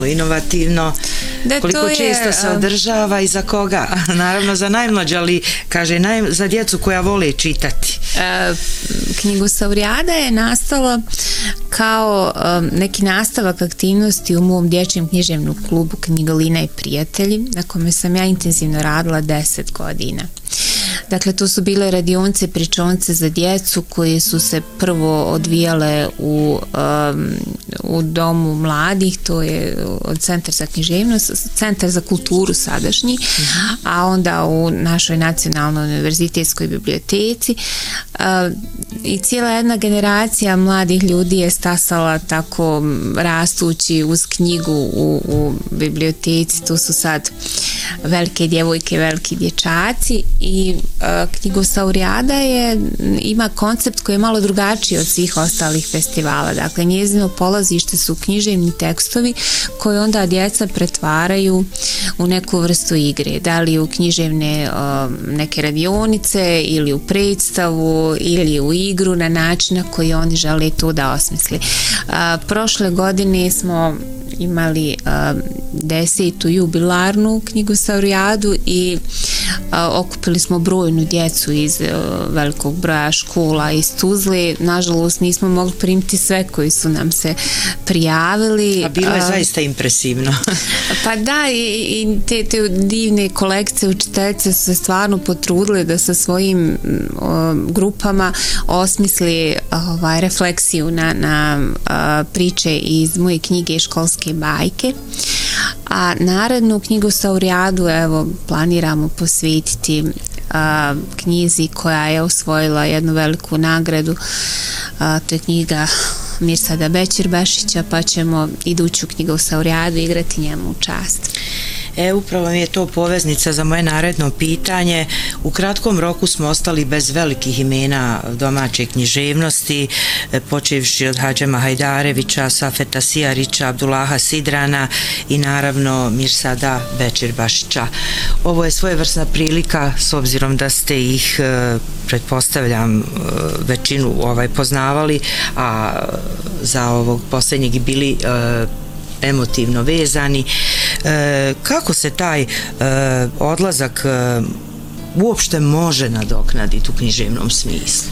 inovativno, koliko često se održava i za koga? Naravno za najmlađe, ali kaže za djecu koja vole čitati. Knjigosaurijada je nastala kao neki nastavak aktivnosti u mom dječjem književnom klubu Knjigolina i prijatelji, na kome sam ja intenzivno radila 10 godina. Dakle, to su bile radionice, pričonice za djecu koje su se prvo odvijale u domu mladih, to je Centar za književnost, Centar za kulturu sadašnji, a onda u našoj nacionalnoj univerzitetskoj biblioteci. I cijela jedna generacija mladih ljudi je stasala tako rastući uz knjigu u biblioteci. To su sad velike djevojke, veliki dječaci i Knjigosaurijada ima koncept koji je malo drugačiji od svih ostalih festivala. Dakle, njezino polazište su književni tekstovi koje onda djeca pretvaraju u neku vrstu igre. Da li u književne neke radionice ili u predstavu ili u igru na način na koji oni žele to da osmisli. Prošle godine smo imali 10. jubilarnu Knjigosaurijadu i okupili smo brojnu djecu iz velikog broja škola iz Tuzle. Nažalost nismo mogli primiti sve koji su nam se prijavili. A bilo je zaista impresivno. Pa da, i te divne kolekcije učiteljice su se stvarno potrudile da sa svojim grupama osmisli refleksiju na priče iz moje knjige Školske bajke. A narednu Knjigosaurijadu planiramo posvetiti knjizi koja je osvojila jednu veliku nagradu. To je knjiga Mirsada Bećirbašića, pa ćemo iduću Knjigosaurijadu igrati njemu u čast. Upravo mi je to poveznica za moje naredno pitanje. U kratkom roku smo ostali bez velikih imena domaće književnosti, počevši od Hadžema Hajdarevića, Safeta Sijarića, Abdullaha Sidrana i naravno Mirsada Bećirbašića. Ovo je svojevrsna prilika, s obzirom da ste ih, pretpostavljam, većinu poznavali, a za ovog posljednjeg i bili emotivno vezani. Kako se taj odlazak uopšte može nadoknaditi u književnom smislu?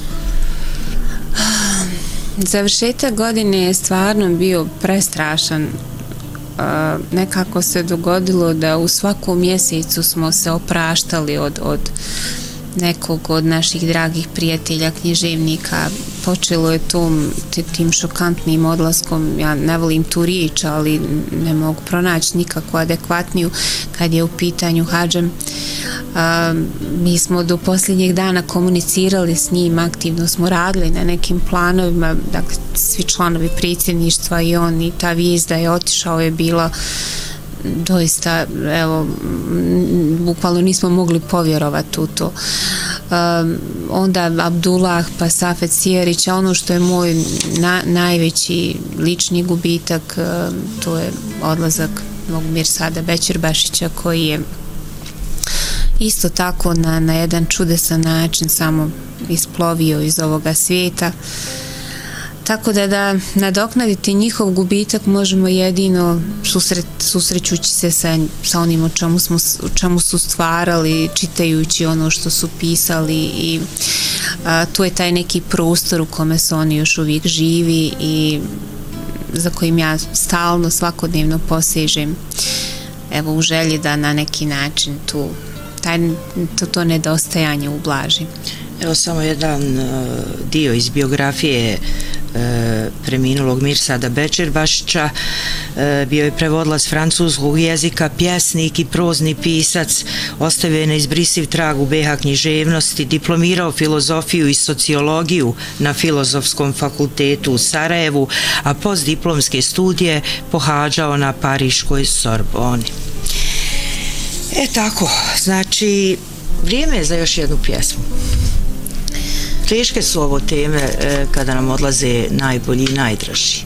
Završetak godine je stvarno bio prestrašan. Nekako se dogodilo da u svakom mjesecu smo se opraštali od nekog od naših dragih prijatelja književnika. Počelo je tim šokantnim odlaskom, ja ne volim tu riječ, ali ne mogu pronaći nikakvu adekvatniju kad je u pitanju Hadžem. Mi smo do posljednjeg dana komunicirali s njim, aktivno smo radili na nekim planovima, dakle svi članovi predsjedništva i on, i ta vijest da je otišao je bila doista, bukvalno nismo mogli povjerovati u to. Onda Abdullah pa Safet Sijarić, a ono što je moj najveći lični gubitak, to je odlazak mog Mirsada Bećirbašića, koji je isto tako na jedan čudesan način samo isplovio iz ovoga svijeta. Tako da nadoknaditi njihov gubitak možemo jedino susrećući se sa onim o čemu su stvarali, čitajući ono što su pisali, i tu je taj neki prostor u kome su oni još uvijek živi i za kojim ja stalno, svakodnevno posežem, u želji da na neki način to nedostajanje ublažim. Samo jedan dio iz biografije preminulog Mirsada Bećirbašića. Bio je prevodilac francuskog jezika, pjesnik i prozni pisac, ostavio je neizbrisiv trag u BiH književnosti, diplomirao filozofiju i sociologiju na Filozofskom fakultetu u Sarajevu, a postdiplomske studije pohađao na Pariškoj Sorboni. Tako, znači vrijeme je za još jednu pjesmu. Teške su ovo teme kada nam odlaze najbolji i najdraži.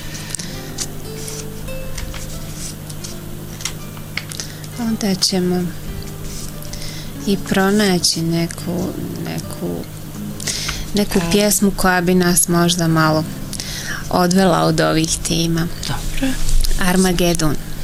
Onda ćemo i pronaći neku pjesmu koja bi nas možda malo odvela od ovih tema. Dobro. Armagedon.